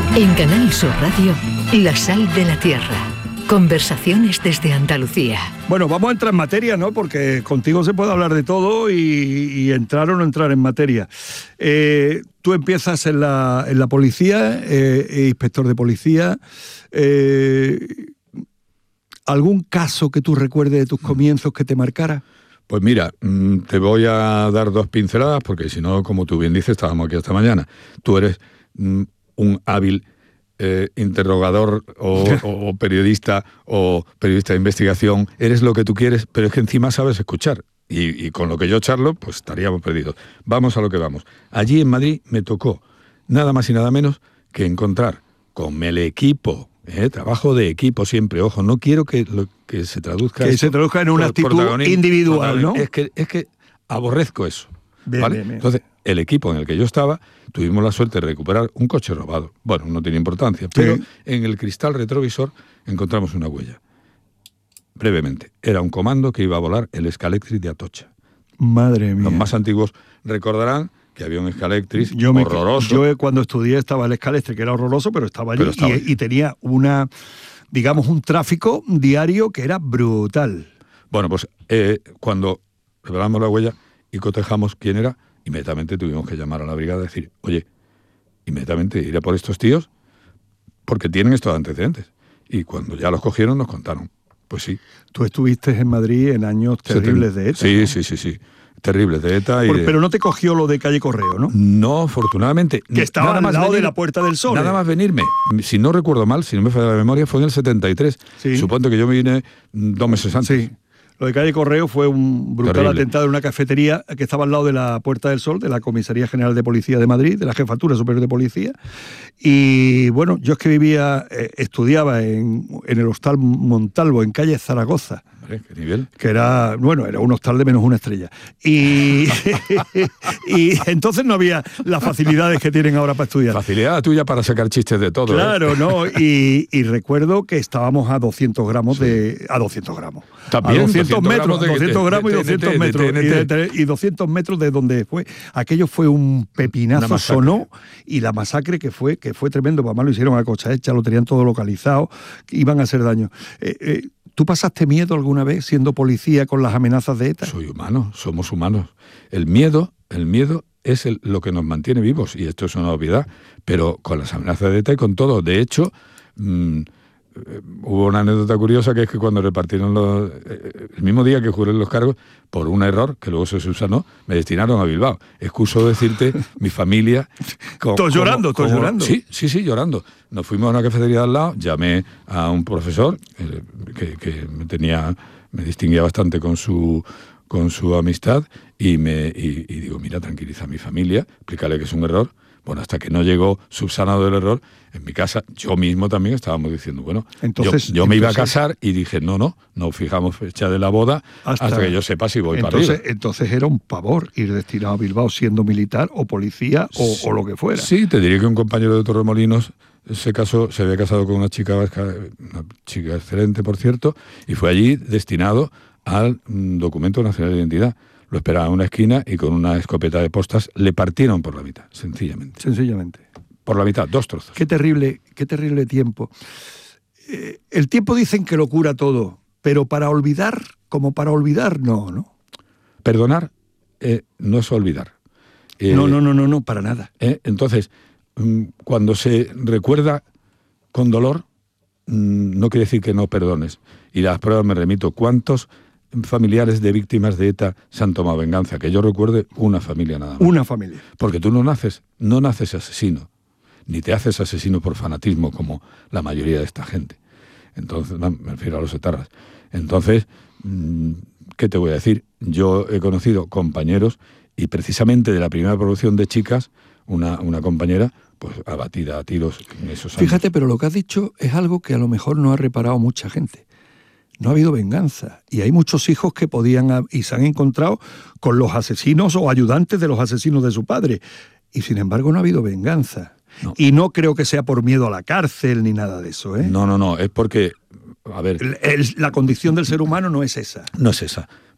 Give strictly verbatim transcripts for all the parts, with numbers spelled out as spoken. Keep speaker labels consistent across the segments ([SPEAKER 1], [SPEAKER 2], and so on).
[SPEAKER 1] En Canal Sur Radio, La Sal de la Tierra. Conversaciones desde Andalucía.
[SPEAKER 2] Bueno, vamos a entrar en materia, ¿no? Porque contigo se puede hablar de todo y, y entrar o no entrar en materia. Eh, tú empiezas en la, en la policía, eh, inspector de policía. Eh, ¿Algún caso que tú recuerdes de tus comienzos que te marcara?
[SPEAKER 3] Pues mira, te voy a dar dos pinceladas, porque si no, como tú bien dices, estábamos aquí hasta mañana. Tú eres un hábil eh, interrogador o, o periodista o periodista de investigación, eres lo que tú quieres, pero es que encima sabes escuchar. Y, y con lo que yo charlo, pues estaríamos perdidos. Vamos a lo que vamos. Allí en Madrid me tocó nada más y nada menos que encontrar con el equipo, eh, trabajo de equipo siempre, ojo, no quiero que, lo, que se traduzca...
[SPEAKER 2] Que se traduzca en una actitud individual, ¿no?
[SPEAKER 3] Es que, es que aborrezco eso.
[SPEAKER 2] Bien,
[SPEAKER 3] ¿vale?
[SPEAKER 2] bien, bien.
[SPEAKER 3] Entonces, el equipo en el que yo estaba, tuvimos la suerte de recuperar un coche robado. Bueno, no tiene importancia, sí. Pero en el cristal retrovisor encontramos una huella. Brevemente, era un comando que iba a volar el Scalectris de Atocha.
[SPEAKER 2] Madre mía.
[SPEAKER 3] Los más antiguos recordarán que había un Scalectris
[SPEAKER 2] yo me,
[SPEAKER 3] horroroso.
[SPEAKER 2] Yo cuando estudié estaba el Scalectris, que era horroroso, pero estaba allí
[SPEAKER 3] pero estaba
[SPEAKER 2] y,
[SPEAKER 3] allí.
[SPEAKER 2] y tenía una, digamos, un tráfico diario que era brutal.
[SPEAKER 3] Bueno, pues eh, cuando revelamos la huella y cotejamos quién era, inmediatamente tuvimos que llamar a la brigada y decir, oye, inmediatamente iré por estos tíos porque tienen estos antecedentes. Y cuando ya los cogieron nos contaron. Pues sí.
[SPEAKER 2] Tú estuviste en Madrid en años terribles de ETA.
[SPEAKER 3] Sí,
[SPEAKER 2] ¿no?
[SPEAKER 3] sí, sí, sí. Terribles de ETA. Y
[SPEAKER 2] Por,
[SPEAKER 3] de...
[SPEAKER 2] Pero no te cogió lo de Calle Correo, ¿no?
[SPEAKER 3] No, afortunadamente.
[SPEAKER 2] Que estaba
[SPEAKER 3] nada
[SPEAKER 2] al
[SPEAKER 3] más
[SPEAKER 2] lado
[SPEAKER 3] venir,
[SPEAKER 2] de la Puerta del Sol.
[SPEAKER 3] Nada
[SPEAKER 2] ¿eh?
[SPEAKER 3] más venirme. Si no recuerdo mal, si no me falla la memoria, fue en el setenta y tres.
[SPEAKER 2] Sí.
[SPEAKER 3] Supongo que yo me vine dos meses antes.
[SPEAKER 2] Sí. Lo de Calle Correo fue un brutal
[SPEAKER 3] Terrible.
[SPEAKER 2] atentado en una cafetería que estaba al lado de la Puerta del Sol, de la Comisaría General de Policía de Madrid, de la Jefatura Superior de Policía. Y bueno, yo es que vivía, eh, estudiaba en, en el Hostal Montalvo, en calle Zaragoza.
[SPEAKER 3] Hombre, ¿qué nivel?
[SPEAKER 2] Que era, bueno, era un hostal de menos una estrella. Y, y entonces no había las facilidades que tienen ahora para estudiar.
[SPEAKER 3] Facilidad tuya para sacar chistes de todo.
[SPEAKER 2] Claro,
[SPEAKER 3] ¿eh?
[SPEAKER 2] ¿no? Y, y recuerdo que estábamos a doscientos gramos
[SPEAKER 3] sí.
[SPEAKER 2] de... A doscientos gramos.
[SPEAKER 3] También,
[SPEAKER 2] a doscientos metros,
[SPEAKER 3] gramos de,
[SPEAKER 2] doscientos gramos
[SPEAKER 3] de,
[SPEAKER 2] y
[SPEAKER 3] de,
[SPEAKER 2] doscientos
[SPEAKER 3] de,
[SPEAKER 2] metros.
[SPEAKER 3] de, de,
[SPEAKER 2] y,
[SPEAKER 3] de,
[SPEAKER 2] de, y doscientos metros de donde fue. Aquello fue un pepinazo, sonó, y la masacre que fue, que fue tremendo. Mamá lo hicieron a cocha hecha, lo tenían todo localizado, iban a hacer daño. Eh, eh, ¿Tú pasaste miedo alguna vez siendo policía con las amenazas de ETA?
[SPEAKER 3] Soy humano, somos humanos. El miedo, el miedo es el, lo que nos mantiene vivos, y esto es una obviedad, pero con las amenazas de ETA y con todo. De hecho, mmm, hubo una anécdota curiosa, que es que cuando repartieron los... Eh, el mismo día que juré los cargos, por un error, que luego se subsanó, me destinaron a Bilbao. Excuso decirte, mi familia...
[SPEAKER 2] Todos llorando, todos llorando.
[SPEAKER 3] Sí, sí, sí, llorando. Nos fuimos a una cafetería de al lado, llamé a un profesor eh, que, que me tenía... me distinguía bastante con su... con su amistad, y me y, y digo, mira, tranquiliza a mi familia, explícale que es un error. Bueno, hasta que no llegó subsanado del error, en mi casa, yo mismo también estábamos diciendo, bueno,
[SPEAKER 2] entonces,
[SPEAKER 3] yo, yo me
[SPEAKER 2] entonces,
[SPEAKER 3] iba a casar y dije, no, no, no fijamos fecha de la boda hasta, hasta que yo sepa si voy
[SPEAKER 2] entonces,
[SPEAKER 3] para arriba.
[SPEAKER 2] Entonces era un pavor ir destinado a Bilbao siendo militar o policía o,
[SPEAKER 3] sí,
[SPEAKER 2] o lo que fuera.
[SPEAKER 3] Sí, te diría que un compañero de Torremolinos se casó, se había casado con una chica vasca, una chica excelente, por cierto, y fue allí destinado al mm, documento nacional de identidad. Lo esperaba en una esquina y con una escopeta de postas le partieron por la mitad, sencillamente.
[SPEAKER 2] Sencillamente.
[SPEAKER 3] Por la mitad, dos trozos.
[SPEAKER 2] Qué terrible, qué terrible tiempo. Eh, el tiempo dicen que lo cura todo, pero para olvidar, como para olvidar, no, ¿no?
[SPEAKER 3] Perdonar eh, no es olvidar. Eh,
[SPEAKER 2] no, no, no, no, no, para nada.
[SPEAKER 3] Eh, entonces, mm, cuando se recuerda con dolor, mm, no quiere decir que no perdones. Y las pruebas me remito. ¿Cuántos familiares de víctimas de ETA se han tomado venganza? Que yo recuerde, una familia nada más.
[SPEAKER 2] Una familia.
[SPEAKER 3] Porque tú no naces, no naces asesino, ni te haces asesino por fanatismo como la mayoría de esta gente. Entonces, me refiero a los etarras. Entonces, ¿qué te voy a decir? Yo he conocido compañeros, y precisamente de la primera producción de Chicas, una, una compañera, pues abatida a tiros en esos años.
[SPEAKER 2] Fíjate, pero lo que has dicho es algo que a lo mejor no ha reparado mucha gente. No ha habido venganza, y hay muchos hijos que podían y se han encontrado con los asesinos o ayudantes de los asesinos de su padre, y sin embargo no ha habido venganza. No. Y no creo que sea por miedo a la cárcel ni nada de eso, ¿eh?
[SPEAKER 3] No, no, no, es porque, a ver...
[SPEAKER 2] El, el, la condición del ser humano no es esa.
[SPEAKER 3] No es esa.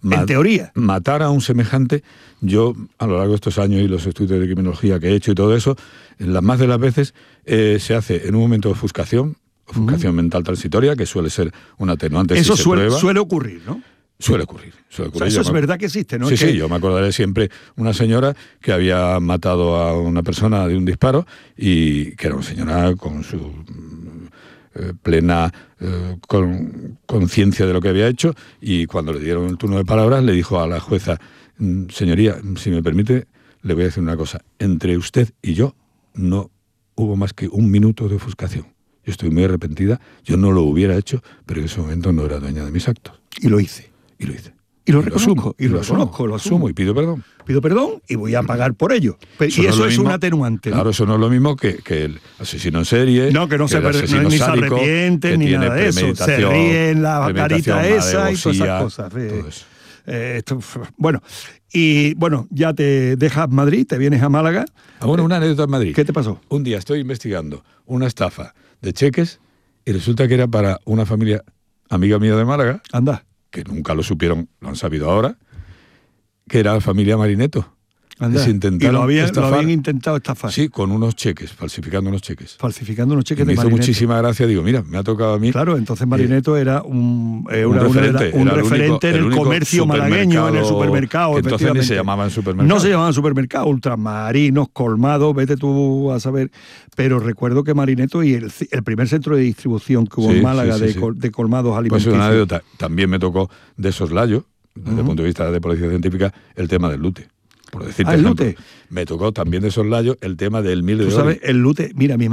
[SPEAKER 2] en teoría.
[SPEAKER 3] Matar a un semejante, yo a lo largo de estos años y los estudios de criminología que he hecho y todo eso, las más de las veces eh, se hace en un momento de ofuscación, ofuscación uh-huh. mental transitoria, que suele ser un atenuante.
[SPEAKER 2] Eso
[SPEAKER 3] si
[SPEAKER 2] suele,
[SPEAKER 3] se prueba.
[SPEAKER 2] suele ocurrir, ¿no?
[SPEAKER 3] Suele ocurrir. Suele ocurrir.
[SPEAKER 2] O sea, eso
[SPEAKER 3] yo
[SPEAKER 2] es
[SPEAKER 3] me...
[SPEAKER 2] verdad que existe, ¿no?
[SPEAKER 3] Sí,
[SPEAKER 2] es
[SPEAKER 3] sí,
[SPEAKER 2] que...
[SPEAKER 3] yo me acordaré siempre una señora que había matado a una persona de un disparo y que era una señora con su eh, plena eh, con, conciencia de lo que había hecho, y cuando le dieron el turno de palabras le dijo a la jueza: señoría, si me permite, le voy a decir una cosa. Entre usted y yo no hubo más que un minuto de ofuscación. Yo estoy muy arrepentida, yo no lo hubiera hecho, pero en ese momento no era dueña de mis actos.
[SPEAKER 2] Y lo hice.
[SPEAKER 3] Y lo hice.
[SPEAKER 2] Y lo
[SPEAKER 3] y
[SPEAKER 2] reconozco,
[SPEAKER 3] lo asumo,
[SPEAKER 2] y lo reconozco, lo asumo.
[SPEAKER 3] y pido perdón.
[SPEAKER 2] Pido perdón y voy a pagar por ello.
[SPEAKER 3] Eso
[SPEAKER 2] y
[SPEAKER 3] no
[SPEAKER 2] eso es,
[SPEAKER 3] es
[SPEAKER 2] un
[SPEAKER 3] mismo,
[SPEAKER 2] atenuante.
[SPEAKER 3] Claro,
[SPEAKER 2] ¿no?
[SPEAKER 3] eso no es lo mismo que, que el asesino en serie.
[SPEAKER 2] No, que no
[SPEAKER 3] que
[SPEAKER 2] se, per, no, ni sádico, se arrepiente ni nada de eso. Se ríe en la carita esa y todas esas cosas. Eh, eso. Eh, esto, bueno, y bueno, ya te dejas Madrid, te vienes a Málaga.
[SPEAKER 3] Ah, bueno, una anécdota en Madrid.
[SPEAKER 2] ¿Qué te pasó?
[SPEAKER 3] Un día estoy investigando una estafa de cheques y resulta que era para una familia amiga mía de Málaga.
[SPEAKER 2] Anda.
[SPEAKER 3] Que nunca lo supieron, lo han sabido ahora, que era la familia Marineto.
[SPEAKER 2] Anda. Y lo habían, lo habían intentado estafar.
[SPEAKER 3] Sí, con unos cheques, falsificando unos cheques.
[SPEAKER 2] Falsificando unos cheques
[SPEAKER 3] y me
[SPEAKER 2] de
[SPEAKER 3] hizo
[SPEAKER 2] Marineto.
[SPEAKER 3] muchísima gracia, digo, mira, me ha tocado a mí.
[SPEAKER 2] Claro, entonces Marineto eh, era un, eh,
[SPEAKER 3] un
[SPEAKER 2] una,
[SPEAKER 3] referente,
[SPEAKER 2] una, un
[SPEAKER 3] era
[SPEAKER 2] referente
[SPEAKER 3] el único,
[SPEAKER 2] en el, el comercio malagueño, en el supermercado.
[SPEAKER 3] Que entonces ni se llamaban supermercados.
[SPEAKER 2] No se llamaban supermercados, ultramarinos, colmados, vete tú a saber. Pero recuerdo que Marineto y el, el primer centro de distribución que hubo sí, en Málaga sí, sí, de, sí. de colmados alimenticios.
[SPEAKER 3] Pues una anécdota. También me tocó de soslayo, desde uh-huh. el punto de vista de policía científica, el tema del lute. Por decirte
[SPEAKER 2] ah, el
[SPEAKER 3] ejemplo,
[SPEAKER 2] lute.
[SPEAKER 3] Me tocó también de soslayo el tema del mil de oro.
[SPEAKER 2] Tú sabes, el lute, mira, mi